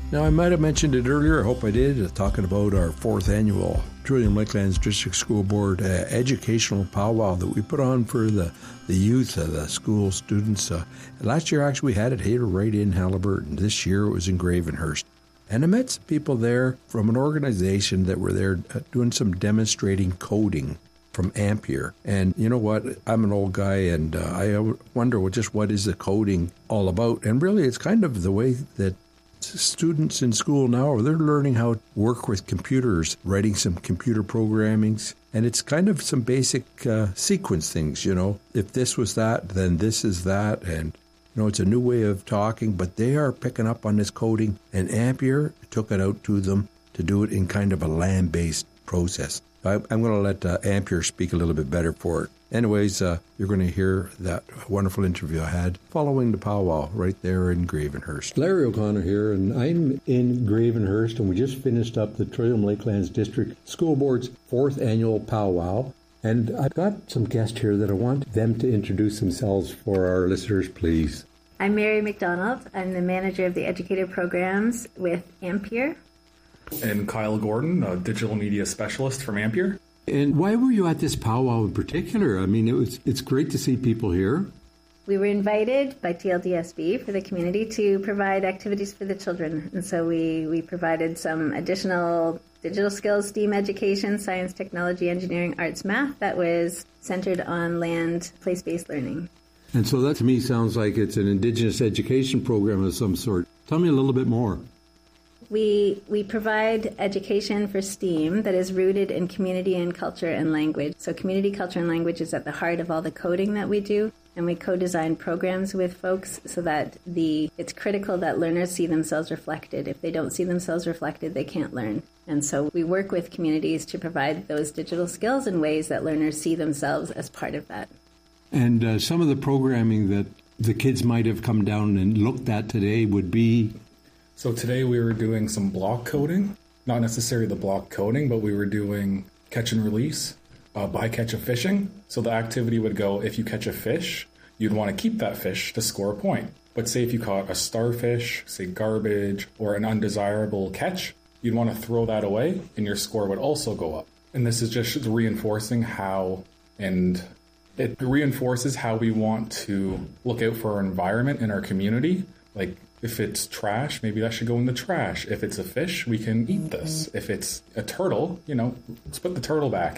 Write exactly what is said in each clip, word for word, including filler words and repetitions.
Now, I might have mentioned it earlier, I hope I did, uh, talking about our fourth annual Trillium Lakelands District School Board uh, educational powwow that we put on for the, the youth, uh, the school students. Uh, last year, actually, we had it here right in Haliburton. This year, it was in Gravenhurst. And I met some people there from an organization that were there uh, doing some demonstrating coding from Ampere. And you know what? I'm an old guy, and uh, I wonder what, just what is the coding all about? And really, it's kind of the way that students in school now, they're learning how to work with computers, writing some computer programmings, and it's kind of some basic uh, sequence things, you know. If this was that, then this is that, and, you know, it's a new way of talking, but they are picking up on this coding, and Ampere took it out to them to do it in kind of a land-based process. I, I'm going to let uh, Ampere speak a little bit better for it. Anyways, uh, you're going to hear that wonderful interview I had following the powwow right there in Gravenhurst. Larry O'Connor here, and I'm in Gravenhurst, and we just finished up the Trillium Lakelands District School Board's fourth annual powwow. And I've got some guests here that I want them to introduce themselves for our listeners, please. I'm Mary McDonald. I'm the manager of the educator programs with Ampere. And Kyle Gordon, a digital media specialist from Ampere. And why were you at this powwow in particular? I mean, it was it's great to see people here. We were invited by T L D S B for the community to provide activities for the children. And so we, we provided some additional digital skills, STEAM education, science, technology, engineering, arts, math that was centered on land, place-based learning. And so that to me sounds like it's an Indigenous education program of some sort. Tell me a little bit more. We we provide education for STEAM that is rooted in community and culture and language. So community, culture, and language is at the heart of all the coding that we do. And we co-design programs with folks so that the it's critical that learners see themselves reflected. If they don't see themselves reflected, they can't learn. And so we work with communities to provide those digital skills in ways that learners see themselves as part of that. And uh, some of the programming that the kids might have come down and looked at today would be... So today we were doing some block coding, not necessarily the block coding, but we were doing catch and release, uh, bycatch of fishing. So the activity would go, if you catch a fish, you'd want to keep that fish to score a point. But say if you caught a starfish, say garbage, or an undesirable catch, you'd want to throw that away and your score would also go up. And this is just reinforcing how, and it reinforces how we want to look out for our environment in our community. Like, if it's trash, maybe that should go in the trash. If it's a fish, we can eat this. If it's a turtle, you know, let's put the turtle back.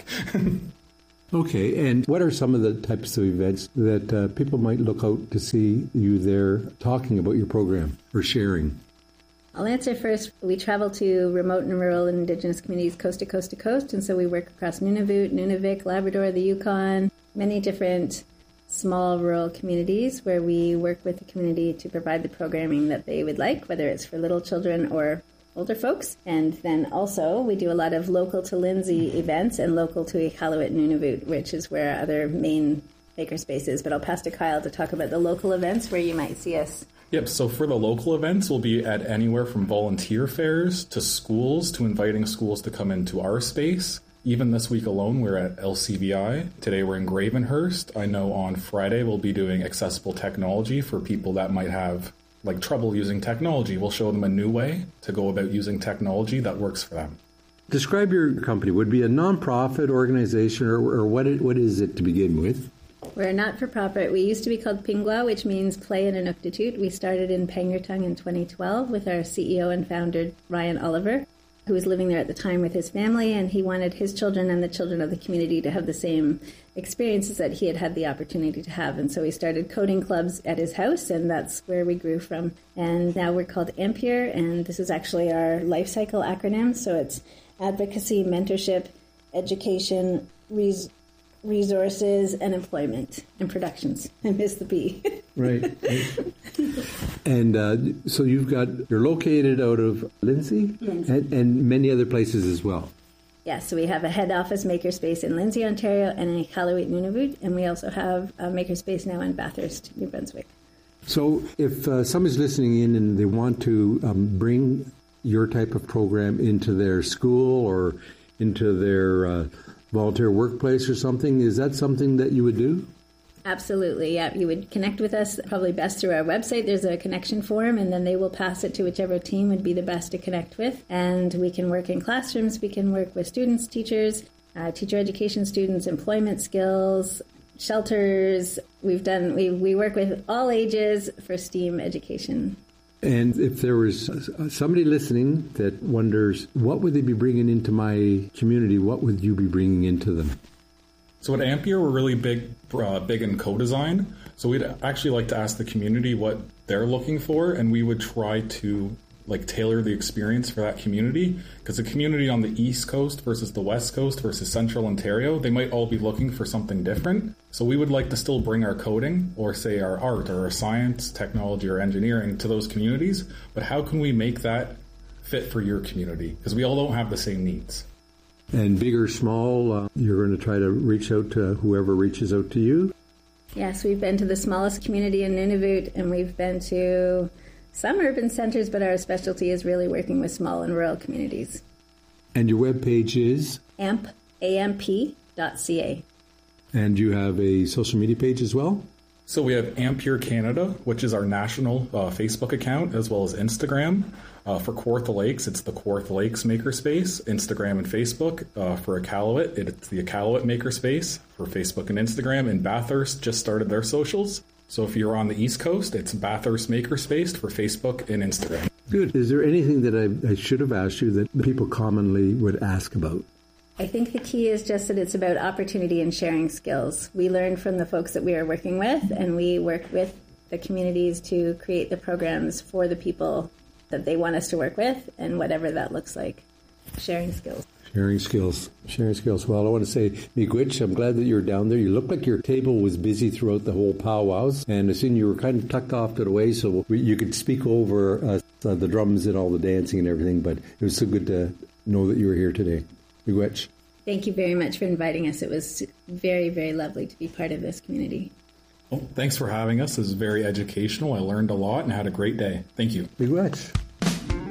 Okay, and what are some of the types of events that uh, people might look out to see you there talking about your program or sharing? I'll answer first. We travel to remote and rural and Indigenous communities coast to coast to coast, and so we work across Nunavut, Nunavik, Labrador, the Yukon, many different small rural communities where we work with the community to provide the programming that they would like, whether it's for little children or older folks. And then also we do a lot of local to Lindsay events and local to Iqaluit, Nunavut, which is where our other main makerspace is. But I'll pass to Kyle to talk about the local events where you might see us. Yep, so for the local events, we'll be at anywhere from volunteer fairs to schools to inviting schools to come into our space. Even this week alone, we're at L C B I. Today we're in Gravenhurst. I know on Friday we'll be doing accessible technology for people that might have like trouble using technology. We'll show them a new way to go about using technology that works for them. Describe your company. Would it be a nonprofit organization, or, or what, it, what is it to begin with? We're a not-for-profit. We used to be called Pingwa, which means play in Inuktitut. We started in Pangnirtung in twenty twelve with our C E O and founder, Ryan Oliver, who was living there at the time with his family, and he wanted his children and the children of the community to have the same experiences that he had had the opportunity to have. And so we started coding clubs at his house, and that's where we grew from. And now we're called Ampere, and this is actually our life cycle acronym. So it's advocacy, mentorship, education, res- resources, and employment and productions. I missed the P. Right. And uh, so you've got, you're located out of Lindsay, Lindsay. And, and many other places as well. Yeah, so we have a head office makerspace in Lindsay, Ontario, and in Iqaluit, Nunavut, and we also have a makerspace now in Bathurst, New Brunswick. So if uh, somebody's listening in and they want to um, bring your type of program into their school or into their uh, volunteer workplace or something, is that something that you would do? Absolutely, yeah. You would connect with us probably best through our website. There's a connection form, and then they will pass it to whichever team would be the best to connect with. And we can work in classrooms, we can work with students, teachers, uh, teacher education students, employment skills, shelters. We've done, we, we work with all ages for STEAM education. And if there was somebody listening that wonders, what would they be bringing into my community? What would you be bringing into them? So at Ampere, we're really big, uh, big in co-design. So we'd actually like to ask the community what they're looking for, and we would try to like tailor the experience for that community. Because the community on the East Coast versus the West Coast versus Central Ontario, they might all be looking for something different. So we would like to still bring our coding, or say our art, or our science, technology, or engineering to those communities. But how can we make that fit for your community? Because we all don't have the same needs. And big or small, uh, you're going to try to reach out to whoever reaches out to you? Yes, we've been to the smallest community in Nunavut, and we've been to some urban centers, but our specialty is really working with small and rural communities. And your webpage is? A M P, A M P dot C A. And you have a social media page as well? So we have Ampere Canada, which is our national uh, Facebook account, as well as Instagram. Uh, for Kawartha Lakes, it's the Kawartha Lakes Makerspace, Instagram and Facebook. Uh, for Iqaluit, it's the Iqaluit Makerspace for Facebook and Instagram. And Bathurst just started their socials. So if you're on the East Coast, it's Bathurst Makerspace for Facebook and Instagram. Good. Is there anything that I, I should have asked you that people commonly would ask about? I think the key is just that it's about opportunity and sharing skills. We learn from the folks that we are working with, and we work with the communities to create the programs for the people that they want us to work with, and whatever that looks like. Sharing skills. Sharing skills. Sharing skills. Well, I want to say, Miigwech, I'm glad that you were down there. You looked like your table was busy throughout the whole powwows, and I seen you were kind of tucked off to the way, so we, you could speak over uh, the drums and all the dancing and everything, but it was so good to know that you were here today. Miigwech. Thank you very much for inviting us. It was very, very lovely to be part of this community. Well, thanks for having us. This is very educational. I learned a lot and had a great day. Thank you. Miigwech.